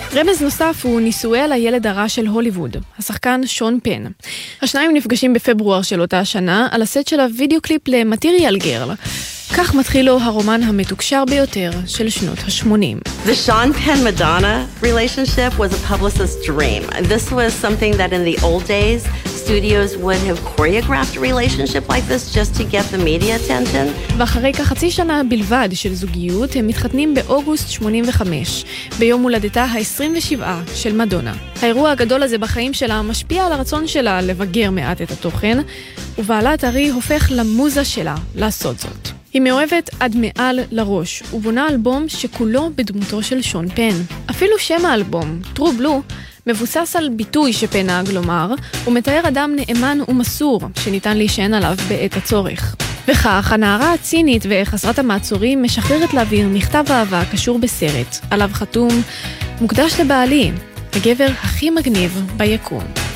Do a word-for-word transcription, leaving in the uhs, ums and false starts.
רמז נוסף הוא נישואיה לילד הרע של הוליווד, השחקן שון פן. השניים נפגשים בפברואר של אותה השנה על הסט של הוידאו קליפ למטריאל גרל. כך מתחיל לו הרומן המתוקשר ביותר של שנות ה-שמונים. The Sean Penn Madonna relationship was a publicist's dream. This was something that in the old days studios would have choreographed a relationship like this just to get the media attention. ואחרי כחצי שנה בלבד של זוגיות הם מתחתנים באוגוסט שמונים וחמש, ביום הולדתה ה-עשרים ושבע של מדונה. האירוע הגדול הזה בחיים שלה משפיע על הרצון שלה לבגר מעט את התוכן, ובעלת הרי הופך למוזה שלה לעשות זאת. היא מאוהבת עד מעל לראש, ובונה אלבום שכולו בדמותו של שון פן. אפילו שם האלבום, True Blue, מבוסס על ביטוי שפן נהג לומר, ומתאר אדם נאמן ומסור שניתן להישען עליו בעת הצורך. וכך, הנערה הצינית וחסרת המעצורים משחררת לאוויר מכתב אהבה קשור בסרט, עליו חתום, מוקדש לבעלי, הגבר הכי מגניב ביקום.